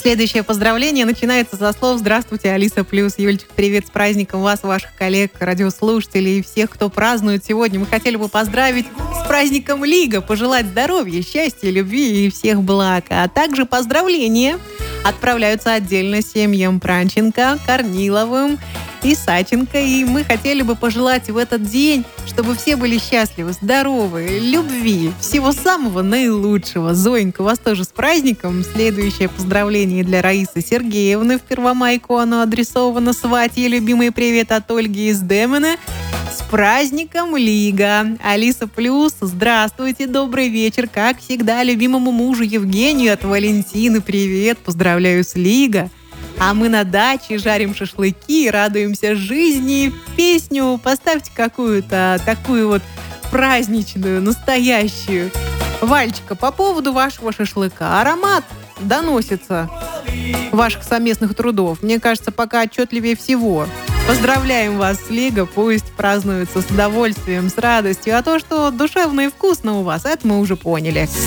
Следующее поздравление начинается со слов «Здравствуйте, Алиса Плюс». Юльчик, привет, с праздником вас, ваших коллег, радиослушателей и всех, кто празднует сегодня. Мы хотели бы поздравить с праздником Лига, пожелать здоровья, счастья, любви и всех благ. А также поздравления отправляются отдельно семьям Пранченко, Корниловым и Саченко. И мы хотели бы пожелать в этот день, чтобы все были счастливы, здоровы, любви, всего самого наилучшего. Зоенька, вас тоже с праздником. Следующее поздравление для Раисы Сергеевны в Первомайку. Оно адресовано сватье. Любимый привет от Ольги из Демена. С праздником, Лига! Алиса Плюс, здравствуйте, добрый вечер. Как всегда, любимому мужу Евгению от Валентины привет. Поздравляю с Лига. А мы на даче жарим шашлыки, радуемся жизни. Песню поставьте какую-то такую вот праздничную, настоящую. Вальчика, по поводу вашего шашлыка. Аромат доносится ваших совместных трудов. Мне кажется, пока отчетливее всего. Поздравляем вас с Лига, пусть празднуется с удовольствием, с радостью. А то, что душевно и вкусно у вас, это мы уже поняли.